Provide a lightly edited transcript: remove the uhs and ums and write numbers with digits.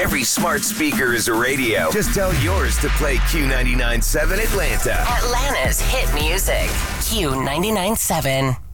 Every smart speaker is a radio. Just tell yours to play Q99.7 Atlanta. Atlanta's hit music. Q99.7.